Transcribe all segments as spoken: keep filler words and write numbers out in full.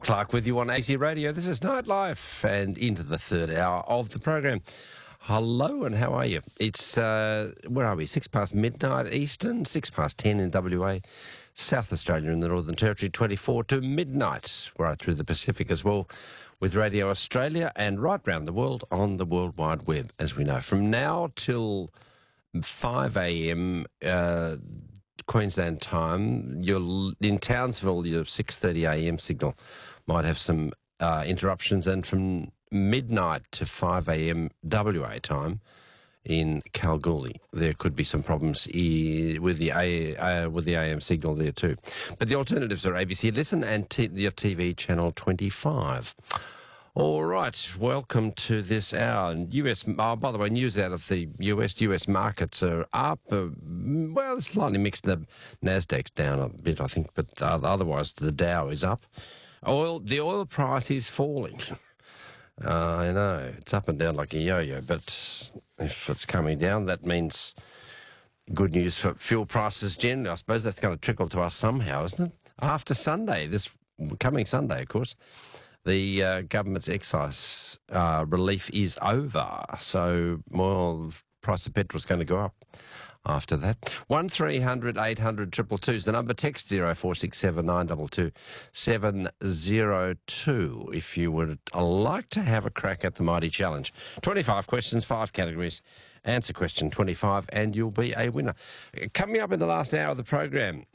Clark with you on A C Radio. This is Nightlife and into the third hour of the program. Hello and how are you? It's, uh, where are we? Six past midnight Eastern, six past ten in W A, South Australia and the Northern Territory, twenty-four to midnight, right through the Pacific as well, with Radio Australia and right round the world on the World Wide Web, as we know. From now till five a.m. Uh, Queensland time, you're in Townsville, your six thirty a.m. signal might have some uh, interruptions, and from midnight to five a.m. W A time in Kalgoorlie, there could be some problems e- with the A- uh, with the A M signal there too. But the alternatives are A B C Listen and t- your T V channel twenty-five. All right, welcome to this hour. U S, oh, by the way, news out of the U S. U S markets are up. Uh, well, it's slightly mixed. The Nasdaq's down a bit, I think, but uh, otherwise the Dow is up. Oil, the oil price is falling. Uh, I know, it's up and down like a yo-yo, but if it's coming down, that means good news for fuel prices generally. I suppose that's going to trickle to us somehow, isn't it? After Sunday, this coming Sunday, of course, the uh, government's excise uh, relief is over. So, well, the price of petrol is going to go up after that. one three hundred eight hundred two two two is the number. Text zero four six seven nine two two seven zero two if you would like to have a crack at the Mighty Challenge. twenty-five questions, five categories. Answer question twenty-five and you'll be a winner. Coming up in the last hour of the program,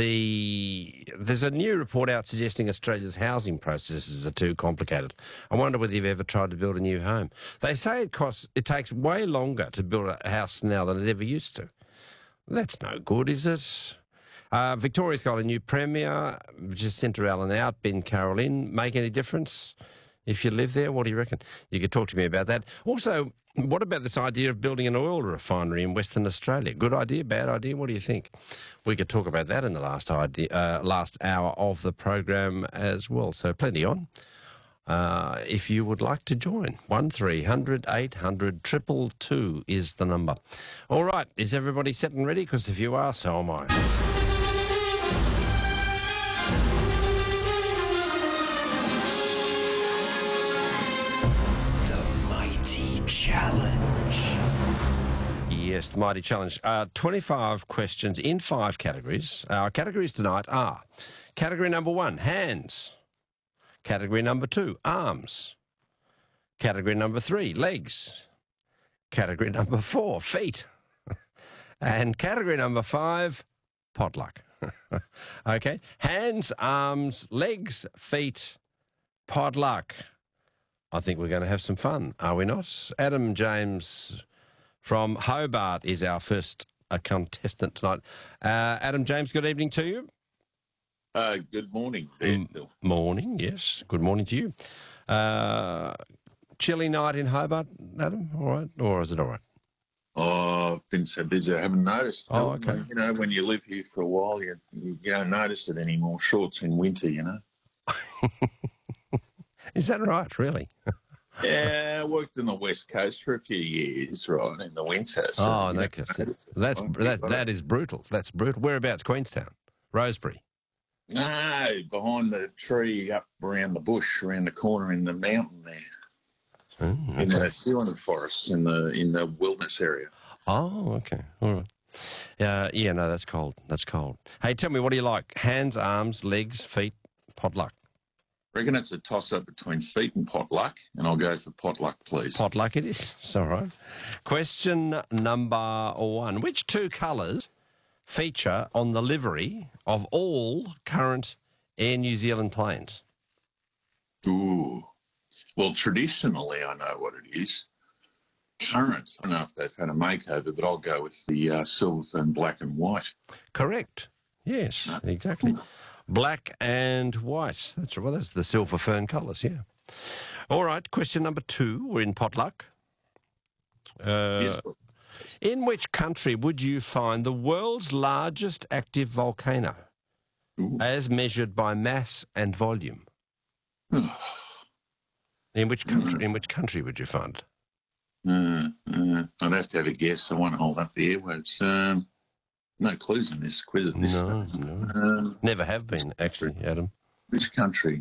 the there's a new report out suggesting Australia's housing processes are too complicated. I wonder whether you've ever tried to build a new home. They say it costs, it takes way longer to build a house now than it ever used to. That's no good, is it? Uh, Victoria's got a new premier, just sent her Allen out, Ben Carroll in. Make any difference if you live there? What do you reckon? You could talk to me about that. Also, what about this idea of building an oil refinery in Western Australia? Good idea, bad idea? What do you think? We could talk about that in the last idea, uh, last hour of the program as well. So plenty on. Uh, if you would like to join, one three hundred eight hundred two two two is the number. All right, is everybody set and ready? Because if you are, so am I. Challenge. Yes, the Mighty Challenge. Uh, twenty-five questions in five categories. Our categories tonight are category number one, hands. Category number two, arms. Category number three, legs. Category number four, feet. And category number five, potluck. Okay, hands, arms, legs, feet, potluck. I think we're going to have some fun, are we not? Adam James from Hobart is our first uh, contestant tonight. Uh, Adam James, good evening to you. Uh, good morning, Ben. M- morning, yes. Good morning to you. Uh, chilly night in Hobart, Adam, all right? Or is it all right? Oh, I've been so busy I haven't noticed. Oh, okay. You know, when you live here for a while, you, you don't notice it anymore. Shorts in winter, you know. Is that right, really? Yeah, I worked on the West Coast for a few years, right, in the winter. So oh, no, that's, that, that is brutal. That's brutal. Whereabouts, Queenstown? Rosebery? No, behind the tree up around the bush, around the corner in the mountain there. Oh, okay. In the Huon Forest, in the, in the wilderness area. Oh, okay. All right. Uh, yeah, no, that's cold. That's cold. Hey, tell me, what do you like? Hands, arms, legs, feet, potluck? I reckon it's a toss-up between feet and potluck, and I'll go for potluck, please. Potluck it is. It's all right. Question number one. Which two colours feature on the livery of all current Air New Zealand planes? Ooh. Well, traditionally, I know what it is. Current, I don't know if they've had a makeover, but I'll go with the uh, silver and black and white. Correct. Yes, no. Exactly. Black and white. That's right. Well, that's the silver fern colours, yeah. All right, question number two. We're in potluck. Uh, yes. In which country would you find the world's largest active volcano, Ooh. as measured by mass and volume? in which country? In which country would you find it? Uh, uh, I'd have to have a guess. I won't hold up the airwaves. Um, no clues in this quiz. This no, no. Um, Never have been, actually, Adam. Which country?